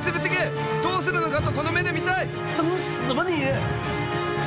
連れてけ。どうするのかとこの目で見たい。 等死吧你！